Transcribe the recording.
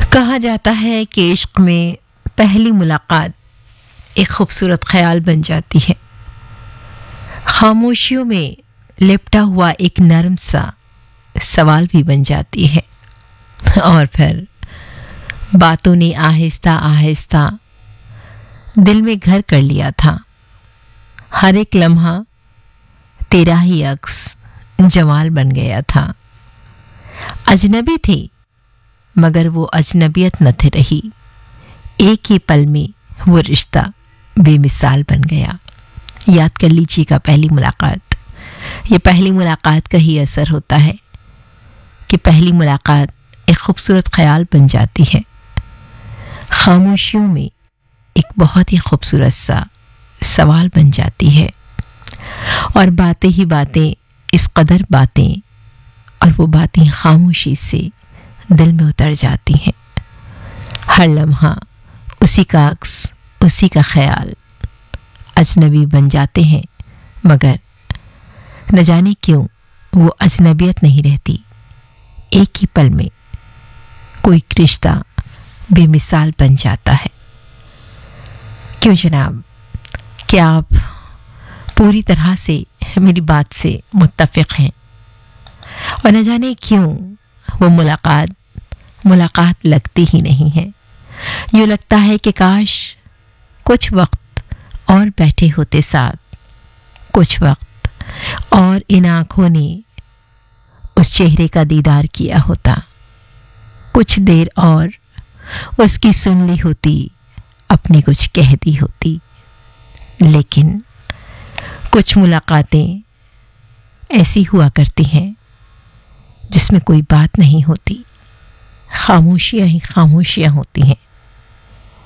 कहा जाता है कि इश्क में पहली मुलाकात एक खूबसूरत ख्याल बन जाती है। खामोशियों में लिपटा हुआ एक नरम सा सवाल भी बन जाती है। और फिर बातों ने आहिस्ता आहिस्ता दिल में घर कर लिया था। हर एक लम्हा तेरा ही अक्स जमाल बन गया था। अजनबी थी मगर वो अजनबियत न थी रही। एक ही पल में वो रिश्ता बेमिसाल बन गया। याद कर लीजिएगा पहली मुलाकात। ये पहली मुलाकात का ही असर होता है कि पहली मुलाकात एक खूबसूरत ख्याल बन जाती है। खामोशियों में एक बहुत ही खूबसूरत सा सवाल बन जाती है और बातें ही बातें, इस कदर बातें, और वो बातें खामोशी से दिल में उतर जाती हैं। हर लम्हा उसी का अक्स, उसी का ख्याल। अजनबी बन जाते हैं मगर न जाने क्यों वो अजनबियत नहीं रहती। एक ही पल में कोई रिश्ता बेमिसाल बन जाता है। क्यों जनाब, क्या आप पूरी तरह से मेरी बात से मुत्तफिक हैं? और न जाने क्यों वो मुलाकात लगती ही नहीं है। यूँ लगता है कि काश कुछ वक्त और बैठे होते साथ, कुछ वक्त और इन आँखों ने उस चेहरे का दीदार किया होता, कुछ देर और उसकी सुन ली होती, अपनी कुछ कह दी होती। लेकिन कुछ मुलाकातें ऐसी हुआ करती हैं जिसमें कोई बात नहीं होती, खामोशियां ही खामोशियां होती हैं।